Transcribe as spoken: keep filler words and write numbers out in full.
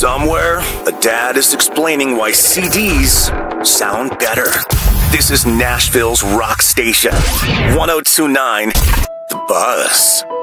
Somewhere, a dad is explaining why C Ds sound better. This is Nashville's rock station, one oh two point nine The Buzz.